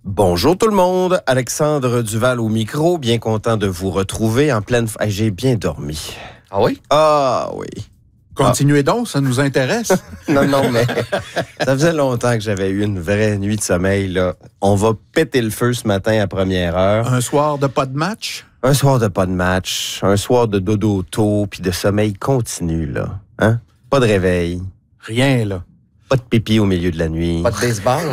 Bonjour tout le monde, Alexandre Duval au micro, bien content de vous retrouver en pleine... J'ai bien dormi. Ah oui? Ah oui. Continuez donc, ça nous intéresse. Non, mais ça faisait longtemps que j'avais eu une vraie nuit de sommeil, là. On va péter le feu ce matin à première heure. Un soir de pas de match? Un soir de pas de match, un soir de dodo tôt, puis de sommeil continu, là. Hein? Pas de réveil. Rien, là. Pas de pipi au milieu de la nuit. Pas de baseball?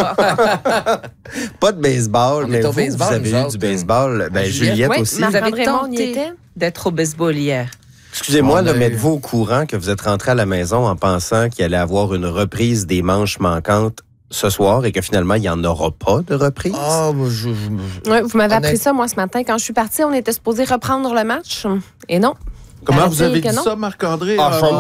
Pas de baseball, On mais est au vous baseball, avez nous eu autres. du baseball. Ben, Juliette Oui, aussi. mais Vous avez Raymond, on y tenté était. d'être au baseball hier. Excusez-moi, On là, a mais eu- êtes-vous au courant que vous êtes rentré à la maison en pensant qu'il allait avoir une reprise des manches manquantes ce soir et que finalement, il n'y en aura pas de reprise? Ah, moi, Ouais, vous m'avez appris Honnête- ça, moi, ce matin. Quand je suis partie, on était supposé reprendre le match. Et non. Comment Alors, vous avez que dit non. ça, Marc-André?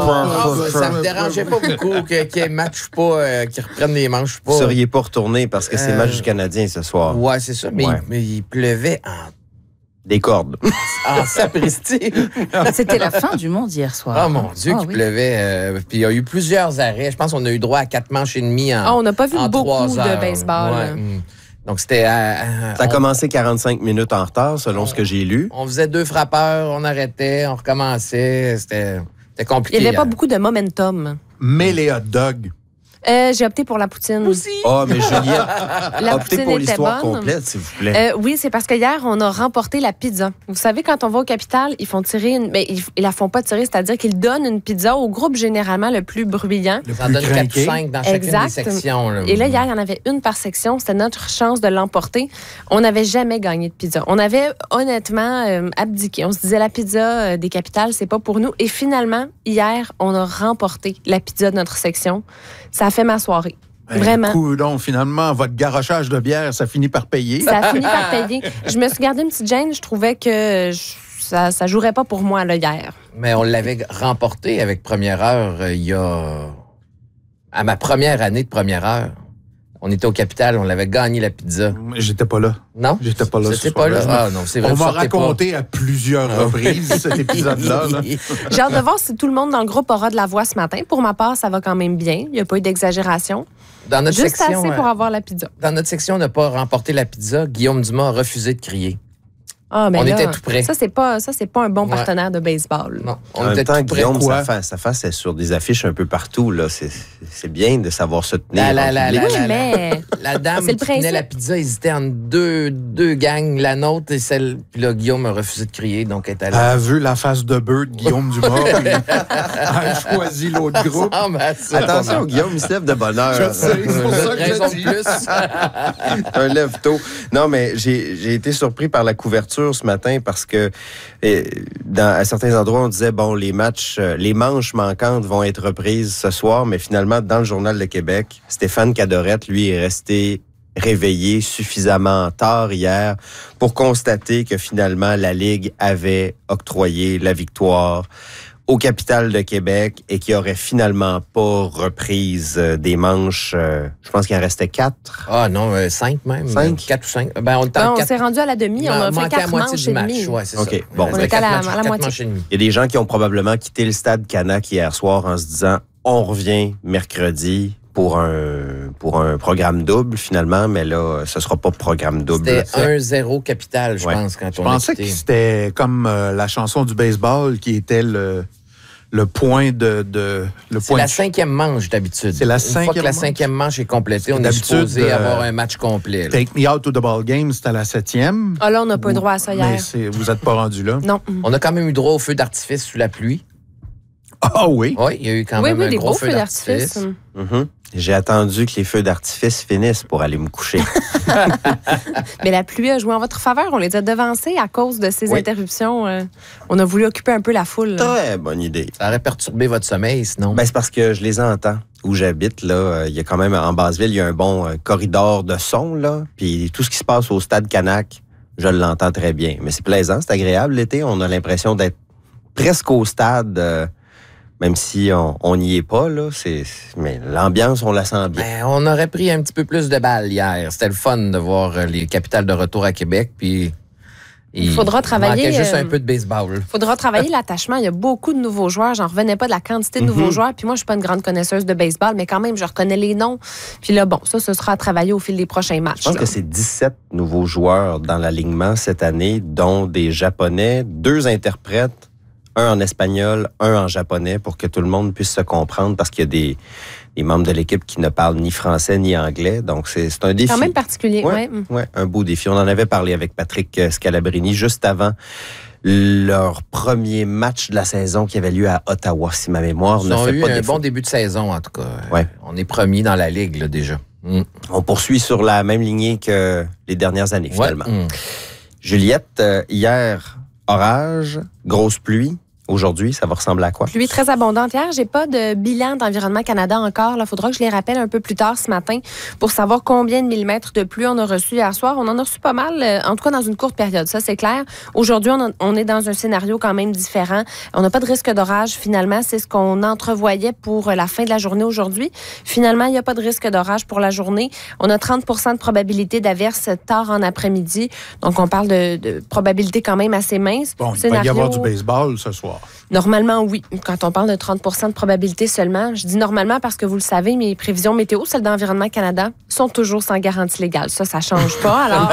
ça me dérangeait pas beaucoup qu'il y ait match pas, qu'ils reprennent les manches pas. Vous ne seriez pas retourné parce que c'est match du Canadien ce soir. Ouais, c'est ça, mais, Ouais. mais il pleuvait Des cordes. en sapristi. C'était la fin du monde hier soir. Oh mon Dieu, Ah, qu'il oui. pleuvait. Puis il y a eu plusieurs arrêts. Je pense qu'on a eu droit à 4 manches et demie en Ah, on n'a pas vu en beaucoup 3 de heures. baseball. Ouais, Donc c'était... Ça a commencé 45 minutes en retard, selon ce que j'ai lu. On faisait 2 frappeurs, on arrêtait, on recommençait. C'était Il compliqué. n'y avait pas hier. beaucoup de momentum. Mais les hot dogs. J'ai opté pour la poutine. Aussi. Ah, mais Juliette, La optez poutine pour était l'histoire bonne. complète, s'il vous plaît. Oui, c'est parce que hier, on a remporté la pizza. Vous savez, quand on va au Capitole, ils font tirer une... Mais ils la font pas tirer, c'est-à-dire qu'ils donnent une pizza au groupe généralement le plus bruyant. Le Ça en plus donne 4 ou craqué. 5 dans chacune Exact. des sections. Là. Et là, hier, il y en avait une par section. C'était notre chance de l'emporter. On n'avait jamais gagné de pizza. On avait honnêtement abdiqué. On se disait, la pizza des capitales, c'est pas pour nous. Et finalement, hier, on a remporté la pizza de notre section. Ça a fait ma soirée. Vraiment. Coudon, finalement, votre garochage de bière, ça finit par payer. Ça a fini par payer. Je me suis gardée une petite gêne. Je trouvais que ça jouerait pas pour moi là, hier. Mais on l'avait remporté avec Première Heure il y a... À ma première année de Première Heure. On était au Capital, on l'avait gagné la pizza. J'étais pas là. Non? J'étais pas là. C'était ce pas soir-là. là? Ah non, c'est vrai. On vous m'a sortez pas. raconté à plusieurs reprises cet épisode-là. là. J'ai hâte de voir si tout le monde dans le groupe aura de la voix ce matin. Pour ma part, ça va quand même bien. Il n'y a pas eu d'exagération. Dans notre Juste section, assez pour avoir la pizza. dans notre section, on n'a pas remporté la pizza. Guillaume Dumas a refusé de crier. Ah, mais On là, était tout près. Ça, c'est pas un bon Ouais. partenaire de baseball. Non, En on même était temps, tout près. Guillaume, Quoi? sa face est sur des affiches un peu partout. Là. C'est bien de savoir se tenir en public. Oui, mais La dame C'est le qui tenait principe. la pizza hésitait entre deux gangs, la nôtre et celle. Puis là, Guillaume a refusé de crier, donc elle est Elle allée. a vu la face de bœuf de Guillaume Dumas. Puis elle a choisi l'autre groupe. Ah, mais ça, Attention, Guillaume, il se lève de bonne heure. Je sais, c'est pour ça que Raison je de dis. plus. Un lève-tôt. Non, mais j'ai été surpris par la couverture ce matin parce que à certains endroits, on disait, bon, les manches manquantes vont être reprises ce soir, mais finalement, dans le Journal de Québec, Stéphane Cadorette, lui, est resté réveillé suffisamment tard hier pour constater que finalement, la Ligue avait octroyé la victoire au Capital de Québec et qui aurait finalement pas reprise des manches. Je pense qu'il en restait 4. Ah non, 5 même. 5? 4 ou 5. Ben, on était non, en on 4. s'est rendu à la demi. On a fait 4 manches et demie. Ouais, c'est OK, ça. bon. Il On restait était à quatre la- matchs- à la quatre moitié. manches et demie. Il y a des gens qui ont probablement quitté le stade Canac hier soir en se disant on revient mercredi pour un programme double finalement, mais là, ce sera pas programme double. C'était 1-0 capital, je Ouais. pense, quand Je on a pensais que quitté. c'était comme la chanson du baseball qui était le point de le C'est point la de- 5e manche d'habitude. C'est la Une fois que 5e la manche. 5e manche est complétée, on est D'habitude, supposé avoir un match complet. là. Take me out to the ball game, c'était à la 7e. Ah là, on n'a pas eu droit à ça Mais hier. vous n'êtes pas rendu là. Non. On a quand même eu droit au feu d'artifice sous la pluie. Ah oui. Oui, il y a eu quand Oui, même oui, un des gros beaux feu feux d'artifice. d'artifice. Mhm. J'ai attendu que les feux d'artifice finissent pour aller me coucher. Mais la pluie a joué en votre faveur. On les a devancés à cause de ces Oui. interruptions. On a voulu occuper un peu la foule. Très bonne idée. Ça aurait perturbé votre sommeil, sinon. Ben, c'est parce que je les entends. Où j'habite, là, il y a quand même, en Basseville, il y a un bon corridor de son, là. Puis tout ce qui se passe au stade Canac, je l'entends très bien. Mais c'est plaisant, c'est agréable l'été. On a l'impression d'être presque au stade, même si on n'y est pas, là. Mais l'ambiance, on la sent bien. Ben, on aurait pris un petit peu plus de balles hier. C'était le fun de voir les capitales de retour à Québec. Puis Il faudra travailler. Il manquait juste un peu de baseball. Il faudra travailler l'attachement. Il y a beaucoup de nouveaux joueurs. J'en revenais pas de la quantité de nouveaux joueurs. Puis moi, je suis pas une grande connaisseuse de baseball, mais quand même, je reconnais les noms. Puis là, bon, ça, ce sera à travailler au fil des prochains matchs. Je pense que c'est 17 nouveaux joueurs dans l'alignement cette année, dont des Japonais, 2 interprètes, un en espagnol, un en japonais, pour que tout le monde puisse se comprendre, parce qu'il y a des membres de l'équipe qui ne parlent ni français ni anglais. Donc, c'est un défi. Quand même particulier, oui. Ouais, un beau défi. On en avait parlé avec Patrick Scalabrini juste avant leur premier match de la saison qui avait lieu à Ottawa, si ma mémoire ne fait pas de un bon début de saison, en tout cas. Ouais. On est premier dans la Ligue, là, déjà. On poursuit sur la même lignée que les dernières années, finalement. Juliette, hier, orage, grosse pluie. Aujourd'hui, ça va ressembler à quoi? Pluie très abondante. Hier, j'ai pas de bilan d'Environnement Canada encore. Il faudra que je les rappelle un peu plus tard ce matin pour savoir combien de millimètres de pluie on a reçu hier soir. On en a reçu pas mal, en tout cas dans une courte période, ça c'est clair. Aujourd'hui, on est dans un scénario quand même différent. On n'a pas de risque d'orage finalement. C'est ce qu'on entrevoyait pour la fin de la journée aujourd'hui. Finalement, il n'y a pas de risque d'orage pour la journée. On a 30 % de probabilité d'averse tard en après-midi. Donc, on parle de probabilité quand même assez mince. Bon, il va y avoir du baseball ce soir. Normalement, oui. Quand on parle de 30 % de probabilité seulement, je dis normalement parce que vous le savez, mes prévisions météo, celles d'Environnement Canada, sont toujours sans garantie légale. Ça change pas. Alors,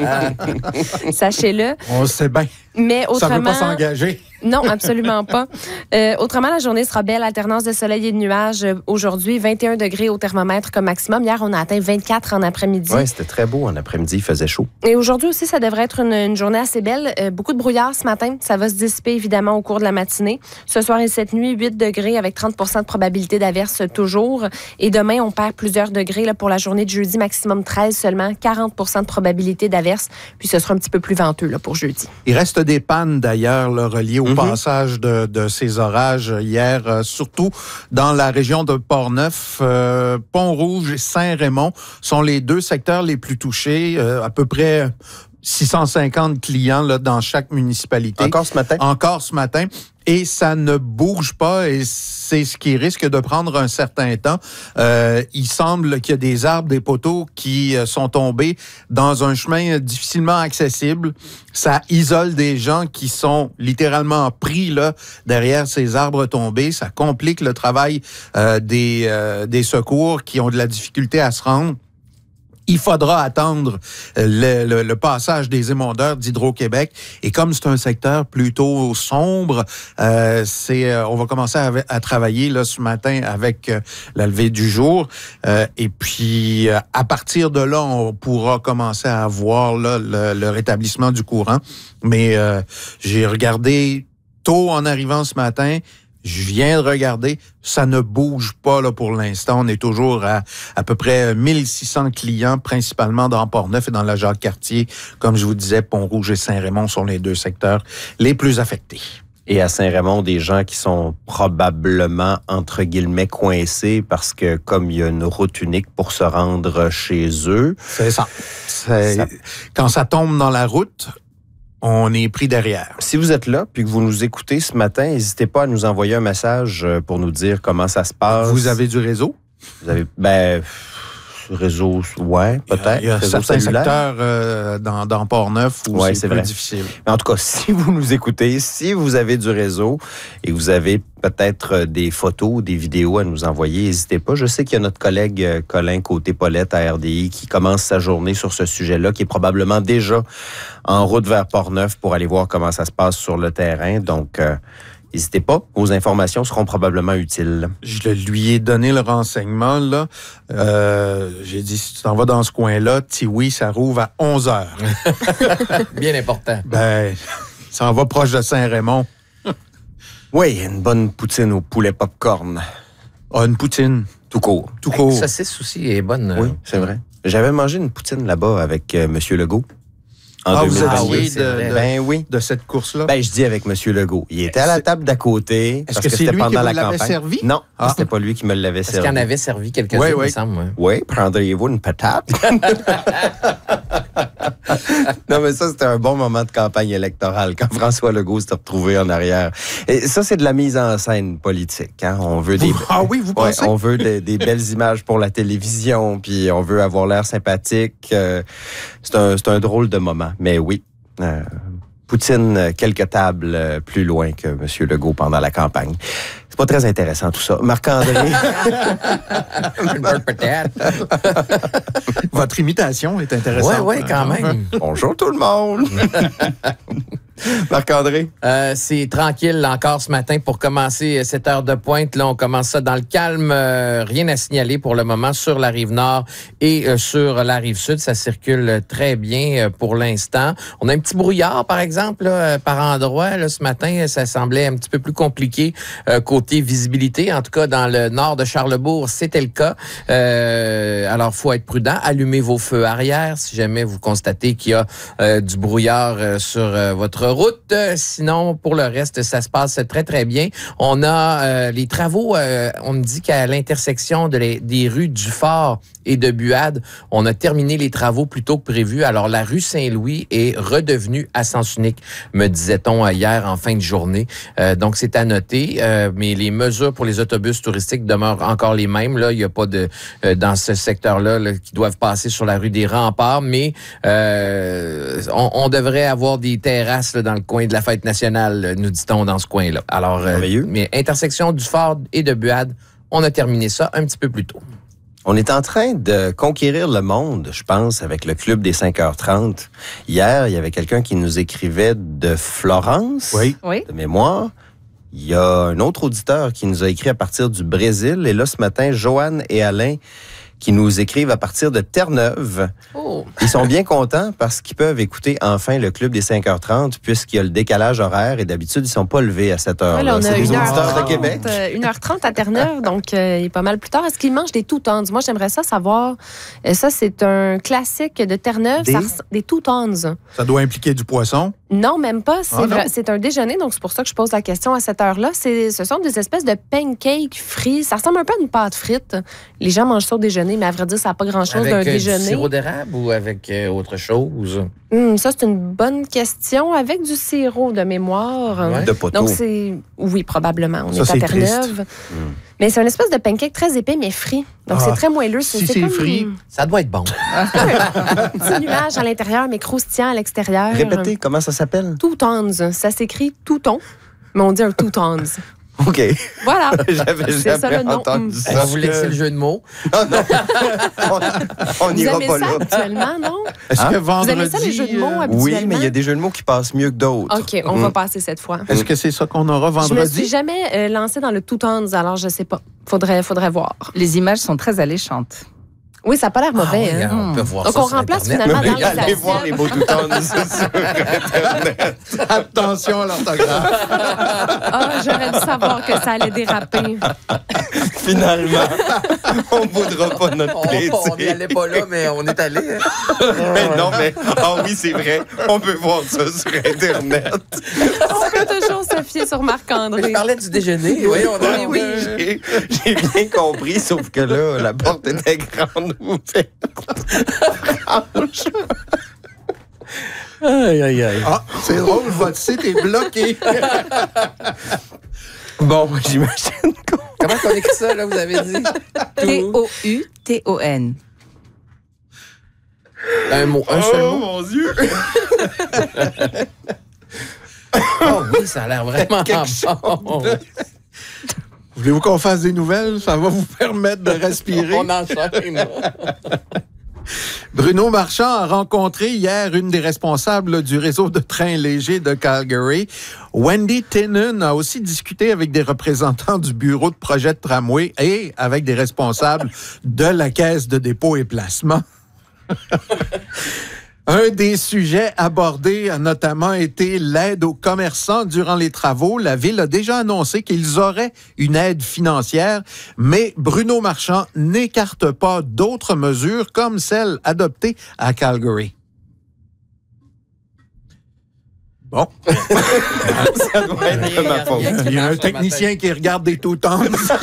sachez-le. On le sait bien. Mais autrement, ça ne veut pas s'engager. Non, absolument pas. Autrement, la journée sera belle, alternance de soleil et de nuages. Aujourd'hui, 21 degrés au thermomètre comme maximum. Hier, on a atteint 24 en après-midi. Oui, c'était très beau en après-midi, il faisait chaud. Et aujourd'hui aussi, ça devrait être une journée assez belle. Beaucoup de brouillard ce matin. Ça va se dissiper évidemment au cours de la matinée. Ce soir et cette nuit, 8 degrés avec 30 % de probabilité d'averse toujours. Et demain, on perd plusieurs degrés là, pour la journée de jeudi, maximum 13 seulement, 40 % de probabilité d'averse. Puis ce sera un petit peu plus venteux là, pour jeudi. Il reste des pannes d'ailleurs reliées au passage de ces orages hier, surtout dans la région de Portneuf. Pont-Rouge et Saint-Raymond sont les 2 secteurs les plus touchés, à peu près 650 clients là, dans chaque municipalité. Encore ce matin? Encore ce matin. Et ça ne bouge pas et c'est ce qui risque de prendre un certain temps. Il semble qu'il y a des arbres, des poteaux qui sont tombés dans un chemin difficilement accessible. Ça isole des gens qui sont littéralement pris là derrière ces arbres tombés. Ça complique le travail des secours qui ont de la difficulté à se rendre. Il faudra attendre le passage des émondeurs d'Hydro-Québec. Et comme c'est un secteur plutôt sombre, on va commencer à travailler là, ce matin avec la levée du jour. Et puis, à partir de là, on pourra commencer à voir là, le rétablissement du courant. Mais j'ai regardé tôt en arrivant ce matin. Je viens de regarder, ça ne bouge pas là pour l'instant. On est toujours à peu près 1600 clients, principalement dans Portneuf et dans la Jacques-Cartier. Comme je vous disais, Pont-Rouge et Saint-Raymond sont les 2 secteurs les plus affectés. Et à Saint-Raymond, des gens qui sont probablement, entre guillemets, coincés parce que comme il y a une route unique pour se rendre chez eux. C'est ça. Quand ça tombe dans la route, on est pris derrière. Si vous êtes là puis que vous nous écoutez ce matin, n'hésitez pas à nous envoyer un message pour nous dire comment ça se passe. Vous avez du réseau? Vous avez, réseau, ouais, peut-être. Il y a certains secteurs dans Portneuf où c'est plus difficile. Mais en tout cas, si vous nous écoutez, si vous avez du réseau et vous avez peut-être des photos, des vidéos à nous envoyer, n'hésitez pas. Je sais qu'il y a notre collègue Colin Côté-Paulette à RDI qui commence sa journée sur ce sujet-là, qui est probablement déjà en route vers Portneuf pour aller voir comment ça se passe sur le terrain. Donc, n'hésitez pas, vos informations seront probablement utiles. Je lui ai donné le renseignement, là. J'ai dit, si tu t'en vas dans ce coin-là, Tiwi, ça rouvre à 11h. Bien important. Ça en va proche de Saint-Raymond. Oui, une bonne poutine au poulet popcorn. Ah, une poutine. Tout court. Tout court. La saucisse aussi est bonne. Oui, c'est vrai. J'avais mangé une poutine là-bas avec M. Legault. Vous aviez de cette course-là? Je dis avec M. Legault. Il était à la table d'à côté. Est-ce que c'est lui qui me l'avait servi? Non, c'était pas lui qui me l'avait servi. Est-ce qu'il en avait servi quelques-uns, il me semble? Oui, prendriez-vous une patate? Non, mais ça, c'était un bon moment de campagne électorale quand François Legault s'est retrouvé en arrière. Et ça, c'est de la mise en scène politique. Hein? On veut vous pensez? On veut des belles images pour la télévision, puis on veut avoir l'air sympathique. C'est un drôle de moment. Mais oui, poutine quelques tables plus loin que M. Legault pendant la campagne. C'est pas très intéressant tout ça. Marc-André. Votre imitation est intéressante. Oui, quand même. Bonjour tout le monde. Marc-André. C'est tranquille encore ce matin pour commencer cette heure de pointe. Là, on commence ça dans le calme. Rien à signaler pour le moment sur la rive nord et sur la rive sud. Ça circule très bien pour l'instant. On a un petit brouillard, par exemple, là, par endroit. Là, ce matin, ça semblait un petit peu plus compliqué côté visibilité. En tout cas, dans le nord de Charlesbourg, c'était le cas. Alors, faut être prudent. Allumez vos feux arrière si jamais vous constatez qu'il y a du brouillard sur votre route. Sinon, pour le reste, ça se passe très, très bien. On a les travaux, on me dit qu'à l'intersection des rues du Fort et de Buade, on a terminé les travaux plus tôt que prévu. Alors, la rue Saint-Louis est redevenue à sens unique, me disait-on hier en fin de journée. Donc, c'est à noter. Mais les mesures pour les autobus touristiques demeurent encore les mêmes. Là, il n'y a pas de dans ce secteur-là là, qui doivent passer sur la rue des Remparts, mais on devrait avoir des terrasses là, dans le coin de la fête nationale, nous dit-on, dans ce coin-là. Alors, mais intersection du Fort et de Buade, on a terminé ça un petit peu plus tôt. On est en train de conquérir le monde, je pense, avec le club des 5h30. Hier, il y avait quelqu'un qui nous écrivait de Florence, Oui. de mémoire. Il y a un autre auditeur qui nous a écrit à partir du Brésil. Et là, ce matin, Joanne et Alain qui nous écrivent à partir de Terre-Neuve. Oh. Ils sont bien contents parce qu'ils peuvent écouter enfin le club des 5h30 puisqu'il y a le décalage horaire et d'habitude, ils ne sont pas levés à cette heure. Voilà, on a C'est des 1h30, auditeurs de Québec. 1h30 à Terre-Neuve, donc il est pas mal plus tard. Est-ce qu'ils mangent des toutons? Moi, j'aimerais ça savoir. Ça, c'est un classique de Terre-Neuve. Des toutons. Ça doit impliquer du poisson. Non, même pas. Ah, non? C'est un déjeuner, donc c'est pour ça que je pose la question à cette heure-là. Ce sont des espèces de pancakes frits. Ça ressemble un peu à une pâte frite. Les gens mangent ça au déjeuner, mais à vrai dire, ça n'a pas grand-chose d'un déjeuner. Avec du sirop d'érable ou avec autre chose? Ça, c'est une bonne question. Avec du sirop de mémoire. Ouais. De poteau. Donc, oui, probablement. On Ça, est à c'est Terre-Neuve. Mais c'est une espèce de pancake très épais, mais frit. Donc, c'est très moelleux. Si c'est comme frit. Ça doit être bon. un petit nuage à l'intérieur, mais croustillant à l'extérieur. Répétez, comment ça s'appelle? Toutons. Ça s'écrit touton, mais on dit un toutons. OK. Voilà. J'avais C'est ça, le jamais nom. entendu On ça. va vous laisser le jeu de mots. Non, non. On Vous n'ira aimez pas ça là. habituellement, non? Est-ce Hein? que Vous vendredi... aimez ça, les jeux de mots, habituellement? Oui, mais il y a des jeux de mots qui passent mieux que d'autres. OK, on va passer cette fois. Est-ce que c'est ça qu'on aura Je me suis vendredi? jamais lancée dans le toutons, alors je sais pas. Faudrait voir. Les images sont très alléchantes. Oui, ça n'a pas l'air mauvais. Ah oui, hein? on peut voir Donc, ça on sur remplace Internet. finalement dans les Allez assiettes. voir les beaux toutons sur Internet. Attention à l'orthographe. Ah, j'aurais dû savoir que ça allait déraper. Finalement, on ne boudra pas notre plaisir. On n'y allait pas là, mais on est allé. Mais non, mais oui, c'est vrai. On peut voir ça sur Internet. On peut toujours se fier sur Je Marc-André. parlais du déjeuner. Oui, Oui, j'ai bien compris, sauf que là, la porte était grande ouverte. Aïe, aïe, aïe. Ah, c'est drôle, votre site est bloqué. Bon, j'imagine qu'on... Comment on écrit ça, là, vous avez dit? Touton. Un mot, un seul mot. mon Dieu! Oh oui, ça a l'air vraiment bon. Voulez-vous qu'on fasse des nouvelles? Ça va vous permettre de respirer. On enchaîne. Bruno Marchand a rencontré hier une des responsables du réseau de trains légers de Calgary. Wendy Tenen a aussi discuté avec des représentants du bureau de projet de tramway et avec des responsables de la Caisse de dépôt et placement. Un des sujets abordés a notamment été l'aide aux commerçants durant les travaux. La Ville a déjà annoncé qu'ils auraient une aide financière, mais Bruno Marchand n'écarte pas d'autres mesures comme celle adoptée à Calgary. Bon. Ça doit être de ma faute. Il y a un technicien qui regarde des tout-temps.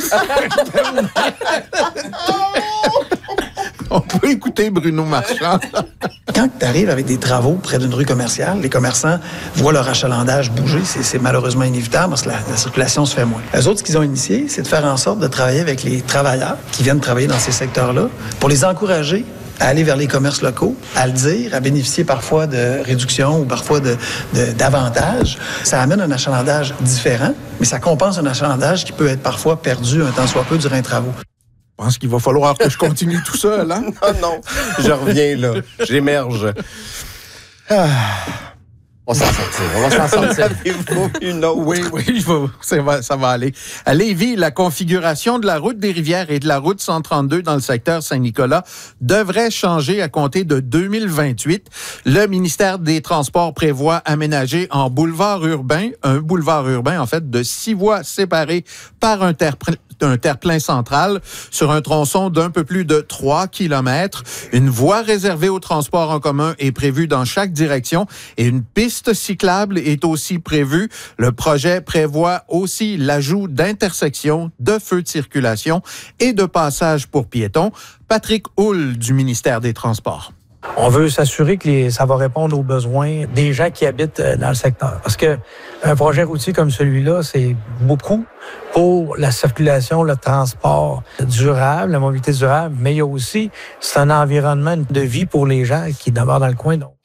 On peut écouter Bruno Marchand. Quand tu arrives avec des travaux près d'une rue commerciale, les commerçants voient leur achalandage bouger. C'est malheureusement inévitable parce que la circulation se fait moins. Eux autres, ce qu'ils ont initié, c'est de faire en sorte de travailler avec les travailleurs qui viennent travailler dans ces secteurs-là pour les encourager à aller vers les commerces locaux, à le dire, à bénéficier parfois de réductions ou parfois d'avantages. Ça amène un achalandage différent, mais ça compense un achalandage qui peut être parfois perdu un temps soit peu durant les travaux. Je pense qu'il va falloir que je continue tout seul, hein? Non, je reviens là. J'émerge. On va s'en sortir. Avez-vous une autre? Oui, ça va aller. À Lévis, la configuration de la route des Rivières et de la route 132 dans le secteur Saint-Nicolas devrait changer à compter de 2028. Le ministère des Transports prévoit aménager un boulevard urbain en fait de 6 voies séparées par un terre-plein central sur un tronçon d'un peu plus de 3 km. Une voie réservée au transport en commun est prévue dans chaque direction et une piste cyclable est aussi prévue. Le projet prévoit aussi l'ajout d'intersections, de feux de circulation et de passages pour piétons. Patrick Houle du ministère des Transports. On veut s'assurer que ça va répondre aux besoins des gens qui habitent dans le secteur. Parce que un projet routier comme celui-là, c'est beaucoup pour la circulation, le transport durable, la mobilité durable, mais il y a aussi, c'est un environnement de vie pour les gens qui demeurent dans le coin. Donc.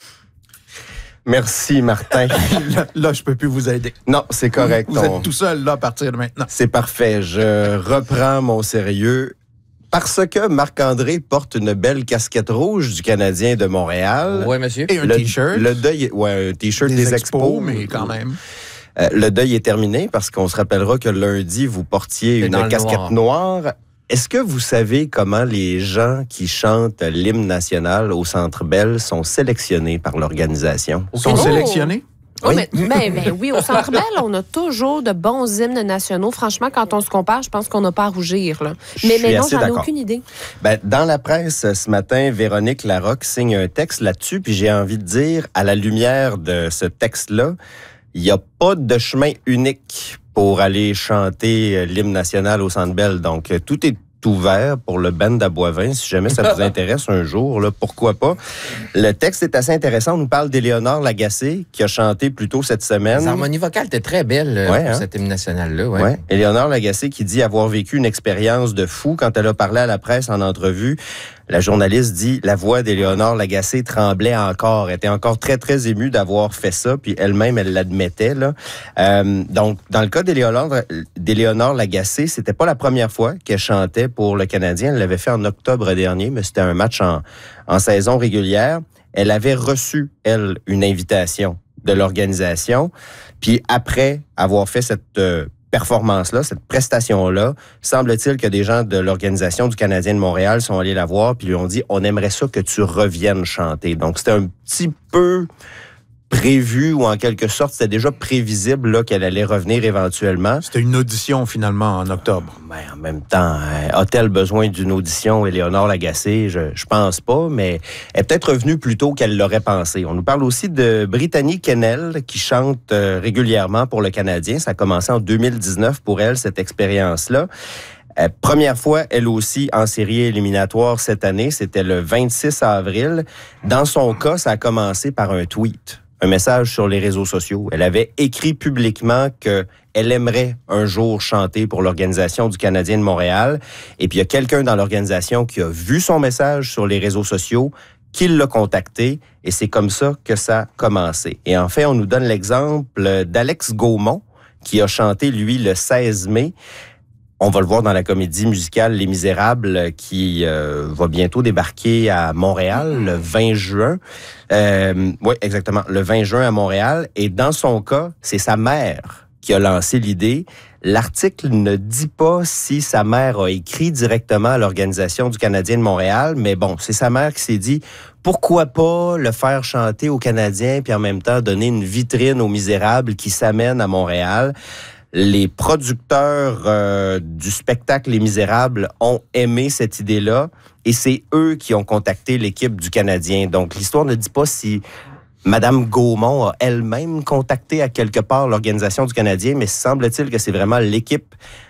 Merci, Martin. Là, je peux plus vous aider. Non, c'est correct. Vous êtes tout seul là à partir de maintenant. C'est parfait. Je reprends mon sérieux. Parce que Marc-André porte une belle casquette rouge du Canadien de Montréal. Oui, monsieur. Et un T-shirt. Le deuil, un T-shirt des Expos, mais quand même. Le deuil est terminé parce qu'on se rappellera que lundi, vous portiez une casquette noire. Est-ce que vous savez comment les gens qui chantent l'hymne national au Centre Bell sont sélectionnés par l'organisation? Sont sélectionnés? Oui, mais oui, au Centre Bell, on a toujours de bons hymnes nationaux. Franchement, quand on se compare, je pense qu'on n'a pas à rougir. Là. Mais non, j'en ai aucune idée. Dans la presse, ce matin, Véronique Larocque signe un texte là-dessus, puis j'ai envie de dire, à la lumière de ce texte-là, il n'y a pas de chemin unique pour aller chanter l'hymne national au Centre Bell. Donc, tout est ouvert pour le band d'Aboivin. Si jamais ça vous intéresse un jour, là, pourquoi pas. Le texte est assez intéressant. On nous parle d'Éléonore Lagacé, qui a chanté plus tôt cette semaine. L'harmonie vocale était très belle pour cet hymne national-là. Ouais. Éléonore Lagacé qui dit avoir vécu une expérience de fou quand elle a parlé à la presse en entrevue. La journaliste dit la voix d'Éléonore Lagacé tremblait encore. Elle était encore très, très émue d'avoir fait ça, puis elle-même, elle l'admettait. Là. Donc, dans le cas d'Éléonore Lagacé, c'était pas la première fois qu'elle chantait pour le Canadien. Elle l'avait fait en octobre dernier, mais c'était un match en saison régulière. Elle avait reçu, elle, une invitation de l'organisation. Puis après avoir fait cette performance-là, cette prestation-là, semble-t-il que des gens de l'Organisation du Canadien de Montréal sont allés la voir puis lui ont dit « On aimerait ça que tu reviennes chanter ». Donc, c'était un petit peu prévu ou en quelque sorte, c'était déjà prévisible là, qu'elle allait revenir éventuellement. C'était une audition finalement en octobre. Ben, en même temps, a-t-elle besoin d'une audition, Éléonore Lagacé? Je pense pas, mais elle est peut-être revenue plus tôt qu'elle l'aurait pensé. On nous parle aussi de Brittany Kennel qui chante régulièrement pour le Canadien. Ça a commencé en 2019 pour elle, cette expérience-là. Première fois, elle aussi, en série éliminatoire cette année, c'était le 26 avril. Dans son cas, ça a commencé par un tweet. Un message sur les réseaux sociaux. Elle avait écrit publiquement qu'elle aimerait un jour chanter pour l'Organisation du Canadien de Montréal. Et puis, il y a quelqu'un dans l'organisation qui a vu son message sur les réseaux sociaux, qui l'a contacté, et c'est comme ça que ça a commencé. Et en fait, on nous donne l'exemple d'Alex Gaumont, qui a chanté, lui, le 16 mai. On va le voir dans la comédie musicale Les Misérables qui va bientôt débarquer à Montréal le 20 juin. Oui, exactement, le 20 juin à Montréal. Et dans son cas, c'est sa mère qui a lancé l'idée. L'article ne dit pas si sa mère a écrit directement à l'Organisation du Canadien de Montréal, mais bon, c'est sa mère qui s'est dit pourquoi pas le faire chanter aux Canadiens puis en même temps donner une vitrine aux Misérables qui s'amènent à Montréal. Les producteurs du spectacle Les Misérables ont aimé cette idée-là et c'est eux qui ont contacté l'équipe du Canadien. Donc, l'histoire ne dit pas si Madame Gaumont a elle-même contacté à quelque part l'Organisation du Canadien, mais semble-t-il que c'est vraiment l'équipe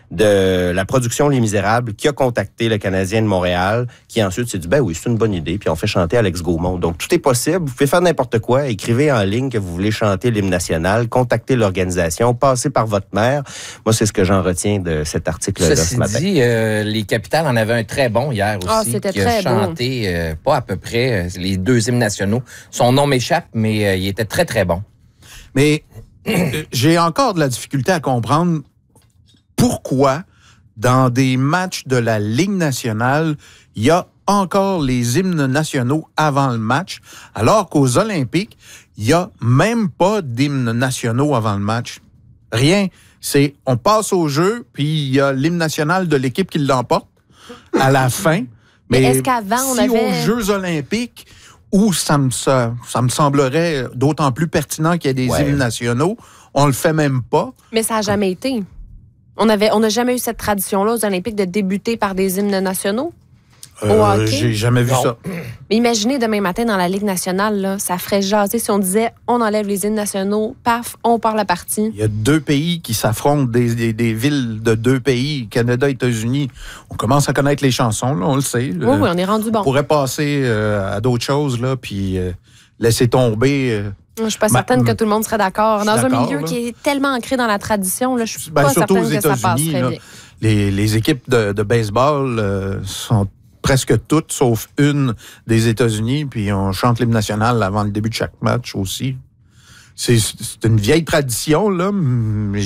de la production Les Misérables qui a contacté le Canadien de Montréal, qui ensuite s'est dit, ben oui, c'est une bonne idée, puis on fait chanter Alex Gaumont. Donc, tout est possible. Vous pouvez faire n'importe quoi. Écrivez en ligne que vous voulez chanter l'hymne national, contactez l'organisation, passez par votre maire. Moi, c'est ce que j'en retiens de cet article-là ce matin. Ceci dit, les Capitales en avaient un très bon hier aussi. C'était qui très a chanté, pas à peu près, les deux hymnes nationaux. Son nom m'échappe, mais il était très, très bon. Mais j'ai encore de la difficulté à comprendre pourquoi, dans des matchs de la Ligue nationale, il y a encore les hymnes nationaux avant le match, alors qu'aux Olympiques, il n'y a même pas d'hymnes nationaux avant le match. Rien. On passe au jeu, puis il y a l'hymne national de l'équipe qui l'emporte à la fin. Mais est-ce qu'avant, on avait... aux Jeux olympiques, où ça me semblerait d'autant plus pertinent qu'il y ait des hymnes nationaux, on le fait même pas. Mais ça n'a jamais été. On n'a jamais eu cette tradition-là aux Olympiques de débuter par des hymnes nationaux. Au hockey. J'ai jamais vu ça. Mais imaginez demain matin dans la Ligue nationale, là, ça ferait jaser si on disait on enlève les hymnes nationaux, paf, on part la partie. Il y a deux pays qui s'affrontent, des villes de deux pays, Canada et États-Unis. On commence à connaître les chansons, là, on le sait. Oui, on est rendu bon. On pourrait passer à d'autres choses, là, puis laisser tomber... Je ne suis pas certaine que tout le monde serait d'accord. Dans un milieu qui est tellement ancré dans la tradition, là, je ne suis pas certaine que ça passerait bien. Les équipes de baseball sont presque toutes, sauf une des États-Unis, puis on chante l'hymne national avant le début de chaque match aussi. C'est une vieille tradition, là, mais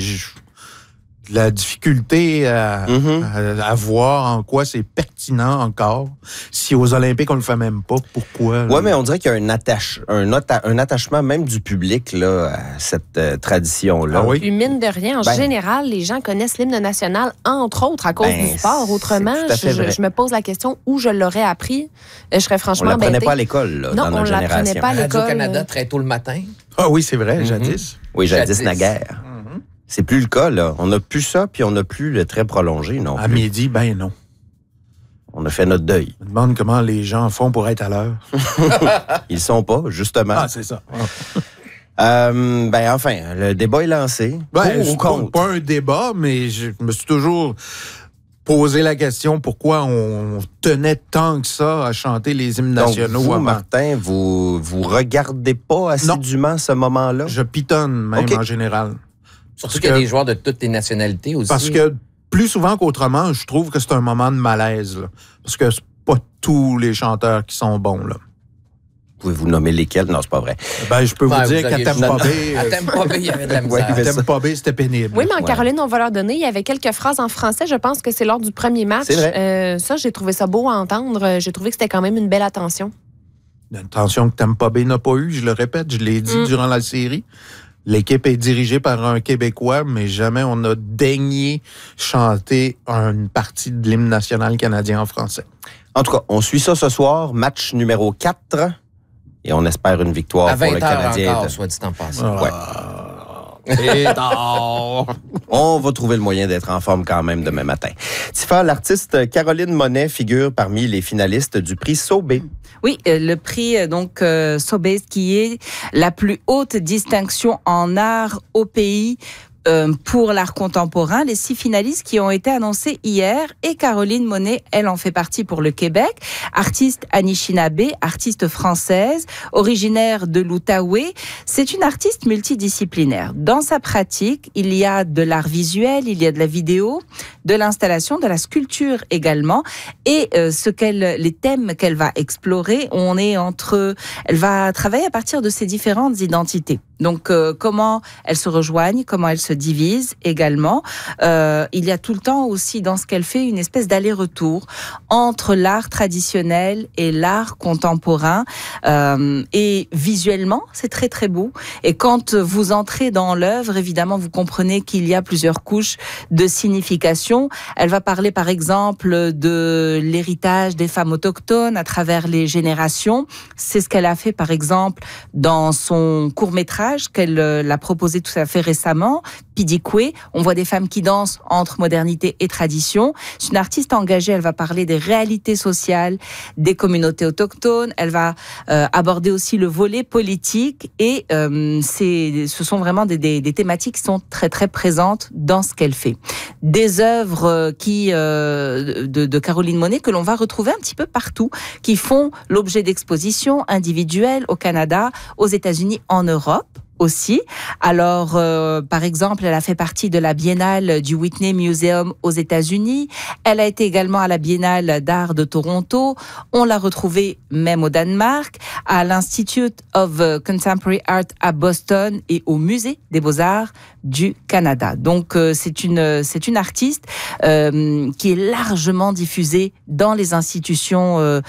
la difficulté à voir en quoi c'est pertinent encore. Si aux Olympiques, on le fait même pas, pourquoi? Oui, mais on dirait qu'il y a un attachement même du public là, à cette tradition-là. Ah oui? Puis mine de rien, en général, les gens connaissent l'hymne national, entre autres, à cause du sport. Autrement, je me pose la question où je l'aurais appris. Je serais franchement embêtée. On ne l'apprenait pas à l'école, là, dans notre génération. Non, on ne l'apprenait pas à l'école. Radio-Canada, très tôt le matin. Ah oui, c'est vrai, jadis. Oui, jadis naguère. C'est plus le cas, là. On n'a plus ça, puis on n'a plus le très prolongé, non plus. À midi, ben non. On a fait notre deuil. Je me demande comment les gens font pour être à l'heure. Ils sont pas, justement. Ah, c'est ça. Enfin, le débat est lancé. C'est pas un débat, mais je me suis toujours posé la question pourquoi on tenait tant que ça à chanter les hymnes nationaux. Vous, avant. Martin, vous regardez pas assidûment ce moment-là? Je pitonne même en général. Surtout qu'il y a des joueurs de toutes les nationalités aussi. Parce que plus souvent qu'autrement, je trouve que c'est un moment de malaise. Là. Parce que c'est pas tous les chanteurs qui sont bons. Là. Pouvez-vous nommer lesquels? Non, c'est pas vrai. Je peux vous dire qu'à Tampa Bay... À Tampa Bay, il y avait de la misère. À Tampa Bay, c'était pénible. Oui, mais en Caroline, on va leur donner. Il y avait quelques phrases en français. Je pense que c'est lors du premier match. C'est vrai. Ça, j'ai trouvé ça beau à entendre. J'ai trouvé que c'était quand même une belle attention. L'attention que Tampa Bay n'a pas eue, je le répète, je l'ai dit durant la série. L'équipe est dirigée par un Québécois, mais jamais on a daigné chanter une partie de l'hymne national canadien en français. En tout cas, on suit ça ce soir, match numéro 4, et on espère une victoire pour le Canadien. Encore, soit dit en passant. On va trouver le moyen d'être en forme quand même demain matin. Tifa, l'artiste Caroline Monet figure parmi les finalistes du prix Sobey. Oui, le prix Sobey, qui est la plus haute distinction en art au pays pour l'art contemporain. Les 6 finalistes qui ont été annoncés hier, et Caroline Monet, elle en fait partie pour le Québec. Artiste Anishinaabe, artiste française, originaire de l'Outaouais. C'est une artiste multidisciplinaire. Dans sa pratique, il y a de l'art visuel, il y a de la vidéo, de l'installation, de la sculpture également. Et les thèmes qu'elle va explorer, elle va travailler à partir de ses différentes identités. Donc, comment elles se rejoignent, comment elles se divisent également. Il y a tout le temps aussi dans ce qu'elle fait une espèce d'aller-retour entre l'art traditionnel et l'art contemporain. Et visuellement, c'est très très beau. Et quand vous entrez dans l'œuvre, évidemment, vous comprenez qu'il y a plusieurs couches de signification. Elle va parler par exemple de l'héritage des femmes autochtones à travers les générations. C'est ce qu'elle a fait par exemple dans son court-métrage qu'elle l'a proposé tout à fait récemment, Pidikwe. On voit des femmes qui dansent entre modernité et tradition. C'est une artiste engagée, elle va parler des réalités sociales, des communautés autochtones, elle va aborder aussi le volet politique et ce sont vraiment des thématiques qui sont très très présentes dans ce qu'elle fait. Des œuvres de Caroline Monet que l'on va retrouver un petit peu partout, qui font l'objet d'expositions individuelles au Canada, aux États-Unis, en Europe aussi. Alors, par exemple, elle a fait partie de la Biennale du Whitney Museum aux États-Unis. Elle a été également à la Biennale d'art de Toronto. On l'a retrouvée même au Danemark, à l'Institute of Contemporary Art à Boston et au Musée des Beaux-Arts du Canada. Donc, c'est une artiste qui est largement diffusée dans les institutions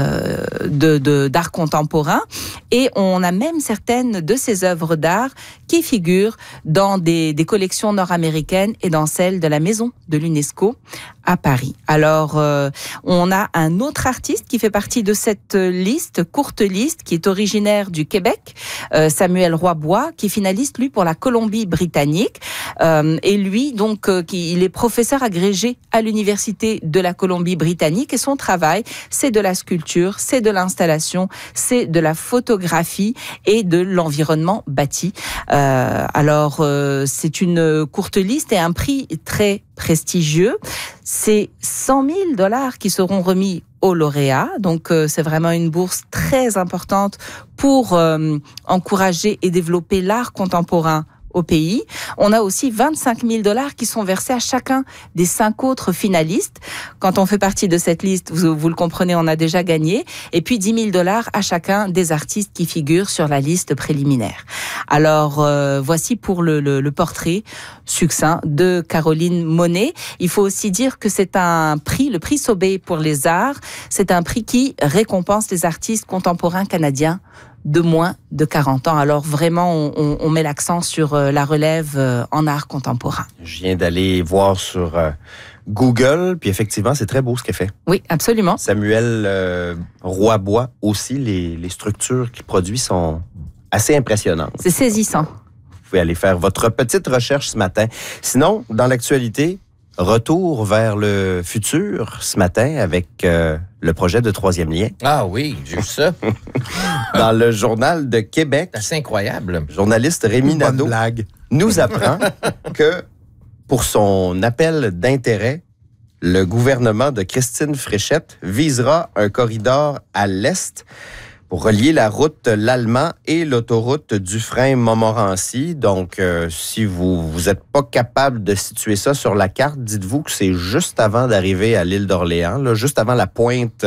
d'art contemporain. Et on a même certaines de ses œuvres d'art qui figurent dans des collections nord-américaines et dans celles de la Maison de l'UNESCO à Paris. Alors, on a un autre artiste qui fait partie de cette courte liste, qui est originaire du Québec, Samuel Roy-Bois, qui est finaliste, lui, pour la Colombie-Britannique. Et lui, donc, il est professeur agrégé à l'Université de la Colombie-Britannique et son travail, c'est de la sculpture, c'est de l'installation, c'est de la photographie et de l'environnement bâti. Alors, c'est une courte liste et un prix très prestigieux. C'est $100,000 qui seront remis aux lauréats. Donc, c'est vraiment une bourse très importante pour encourager et développer l'art contemporain au pays. On a aussi $25,000 qui sont versés à chacun des 5 autres finalistes. Quand on fait partie de cette liste, vous le comprenez, on a déjà gagné. Et puis $10,000 à chacun des artistes qui figurent sur la liste préliminaire. Alors, voici pour le portrait succinct de Caroline Monet. Il faut aussi dire que c'est un prix, le prix Sobey pour les arts, c'est un prix qui récompense les artistes contemporains canadiens de moins de 40 ans. Alors vraiment, on met l'accent sur la relève en art contemporain. Je viens d'aller voir sur Google, puis effectivement, c'est très beau ce qu'elle fait. Oui, absolument. Samuel Roy-Bois aussi, les structures qu'il produit sont assez impressionnantes. C'est saisissant. Vous pouvez aller faire votre petite recherche ce matin. Sinon, dans l'actualité, retour vers le futur ce matin avec le projet de troisième lien. Ah oui, j'ai vu ça. Dans le Journal de Québec. C'est incroyable. Le journaliste Rémi Nadeau nous apprend que pour son appel d'intérêt, le gouvernement de Christine Fréchette visera un corridor à l'est pour relier la route L'Allemand et l'autoroute Dufresne-Montmorency. Donc, si vous n'êtes pas capable de situer ça sur la carte, dites-vous que c'est juste avant d'arriver à l'île d'Orléans, là, juste avant la pointe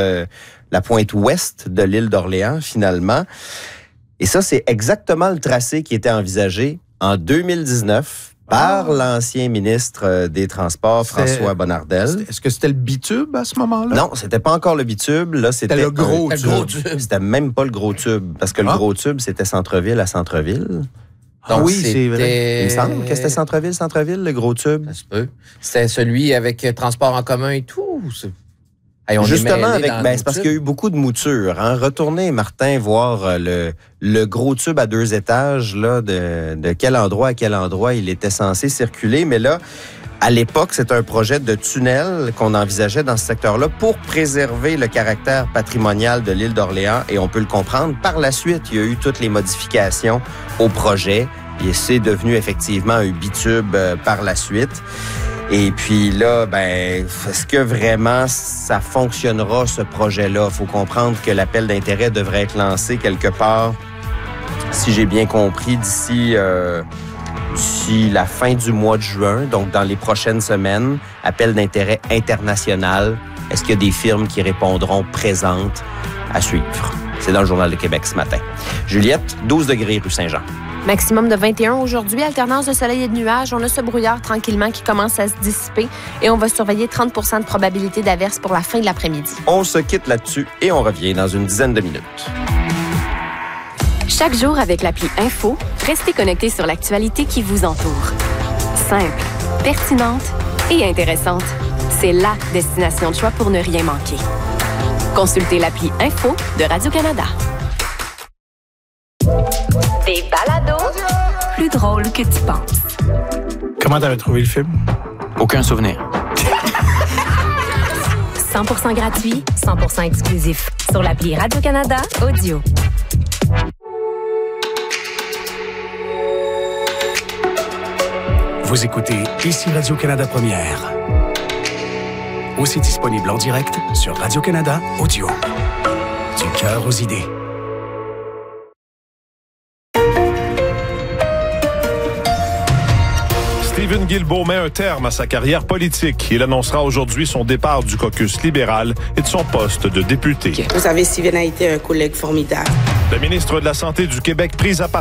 ouest de l'île d'Orléans, finalement. Et ça, c'est exactement le tracé qui était envisagé en 2019 par l'ancien ministre des Transports, François Bonnardel. Est-ce que c'était le bitube à ce moment-là? Non, c'était pas encore le bitube. Là, c'était le gros tube. C'était même pas le gros tube, parce que le gros tube, c'était centre-ville à centre-ville. Donc, oui, c'est vrai. Il me semble que c'était centre-ville, le gros tube. Ça se peut. C'était celui avec transport en commun et tout. Hey, justement, c'est parce qu'il y a eu beaucoup de moutures. Hein. Retournez, Martin, voir le gros tube à 2 étages, là, de quel endroit à quel endroit il était censé circuler. Mais là, à l'époque, c'est un projet de tunnel qu'on envisageait dans ce secteur-là pour préserver le caractère patrimonial de l'île d'Orléans. Et on peut le comprendre. Par la suite, il y a eu toutes les modifications au projet. Et c'est devenu effectivement un bitube par la suite. Et puis là, est-ce que vraiment ça fonctionnera, ce projet-là? Il faut comprendre que l'appel d'intérêt devrait être lancé quelque part, si j'ai bien compris, d'ici la fin du mois de juin, donc dans les prochaines semaines. Appel d'intérêt international. Est-ce qu'il y a des firmes qui répondront présentes à suivre? C'est dans le Journal de Québec ce matin. Juliette, 12 degrés rue Saint-Jean. Maximum de 21 aujourd'hui, alternance de soleil et de nuages. On a ce brouillard tranquillement qui commence à se dissiper et on va surveiller 30 % de probabilité d'averse pour la fin de l'après-midi. On se quitte là-dessus et on revient dans une dizaine de minutes. Chaque jour avec l'appli Info, restez connectés sur l'actualité qui vous entoure. Simple, pertinente et intéressante. C'est la destination de choix pour ne rien manquer. Consultez l'appli Info de Radio-Canada. Des balados plus drôles que tu penses. Comment t'avais trouvé le film? Aucun souvenir. 100% gratuit, 100% exclusif. Sur l'appli Radio-Canada Audio. Vous écoutez ici Radio-Canada Première. Aussi disponible en direct sur Radio-Canada Audio. Du cœur aux idées. Stephen Guilbeault met un terme à sa carrière politique. Il annoncera aujourd'hui son départ du caucus libéral et de son poste de député. Vous savez, Stephen a été un collègue formidable. La ministre de la Santé du Québec prise à part